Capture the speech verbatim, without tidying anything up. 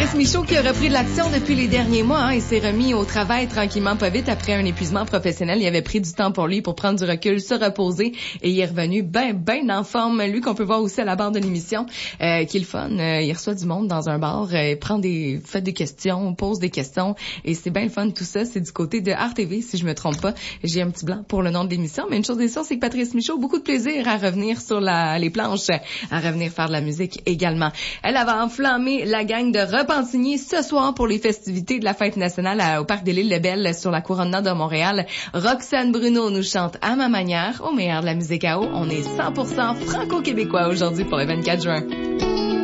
Patrice Michaud qui a repris de l'action depuis les derniers mois hein, et s'est remis au travail tranquillement pas vite après un épuisement professionnel. Il avait pris du temps pour lui pour prendre du recul, se reposer et il est revenu ben ben en forme. Lui qu'on peut voir aussi à la barre de l'émission, euh, qui est le fun. Euh, il reçoit du monde dans un bar, euh, prend des, fait des questions, pose des questions et c'est bien le fun tout ça. C'est du côté de R T V si je me trompe pas. J'ai un petit blanc pour le nom de l'émission, mais une chose est sûre, c'est que Patrice Michaud a beaucoup de plaisir à revenir sur la, les planches, à revenir faire de la musique également. Elle avait enflammé la gang de Repentigny ce soir pour les festivités de la fête nationale à, au Parc des L'Île-de-Belle sur la Couronne de Montréal. Roxane Bruno nous chante à ma manière, au meilleur de la musique à eau. On est cent pour cent franco-québécois aujourd'hui pour le vingt-quatre juin.